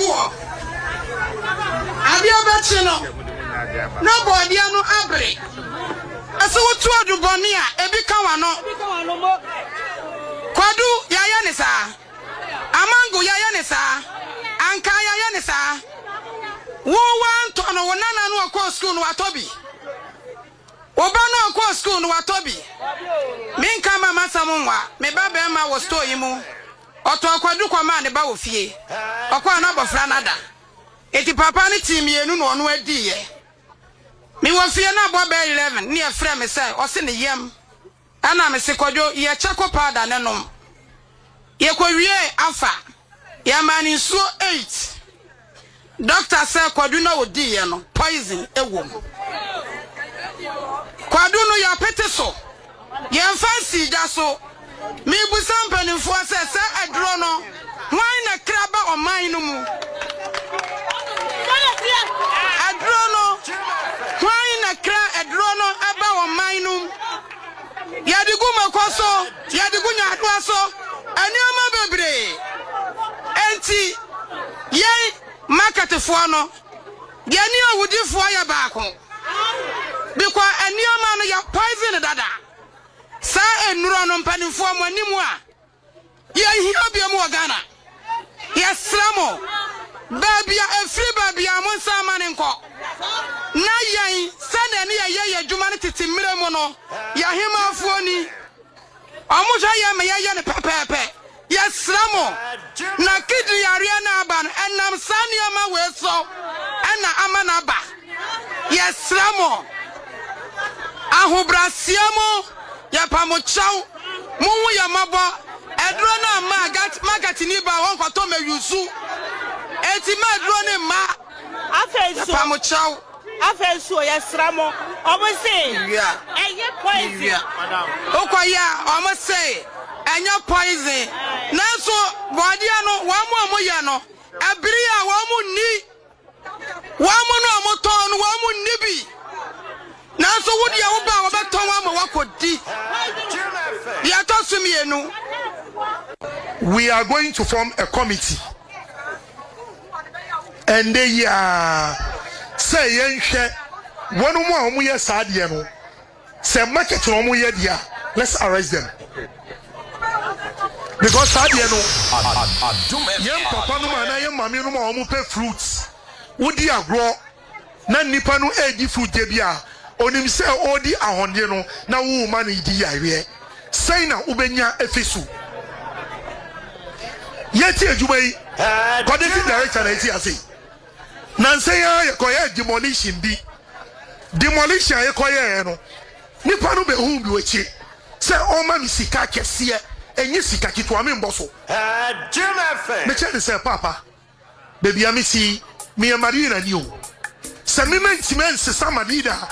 wo adia betino na bodia no abre ase wotu aduboni a ebi ka wano kwadu yaya ne saa amango yaya ne saa anka yaya ne saa wo wanto no wonana no akọ school no atobi oba no akọ school no atobi minka mama samunwa me baba ma wo store yimu oto akwadu kwama ne ba wo fie okwa na bofra nada eti papa ne team yenu no ono adi ye me wo fie na bo be 11 ne e frɛ me sɛ o se ne yam ana me se kodwo ye chako powder ne nom ye kowie afa ya mani nsuo 8 doctor say kwadu na odi ye no poison ewom kwadu no ya pete so ye fancy ja so me busam panimfo say edro no hwan na kraba oman no mu edro no hwan na kra edro no aba oman no ya digu makoso ya digu nya do so anioma bebre enti ye market fo no ye ni awudi fo ya baako because anioma no ya poison dada sa enuro no mpanimfo mo animu a ye hia bia mo Ghana ye sramo babia efri babia mo sama ne nko na yen sane ne ye adwuma ne tete mire mo no ya hema afo ni omuja ye me ye ne pepepe yes ramo na kidri area na aba no enam sania ma we so ena amana ba yes ramo ahobrasiamo ya pamochaw munwu ya mabo edro na market ni ba won kwato meyusu eti ma edro ni ma afenso pamochaw afenso yes ramo omosi eye poison okoya omosi enya poison nanso bodia no wamu ye no abria wamu ni wamu no moton wamu ni bi nanso wodia wo ba wo beton wamu wakodi ya to sumienu. We are going to form a committee and they say yenhwe wonu mu a omu ye saade no say market no omu ye dia let's arrest them. Because sadia no yem papa no ma na yem mami no ma omu pay fruits wodi agro na nipa no edi fruit de bia onim se odi ahonde no na wo ma na idi yawe sei na ubenya efesu yeti adwuma yi coordinating director na eti ase na nse ya yekoye demolition yekoye no nipa no be hu bi wachi se o ma mi sika kese enyi sika kitwa me mboso Jim FM me chede say papa baby amisi me marina ni o se me mentimens sama leader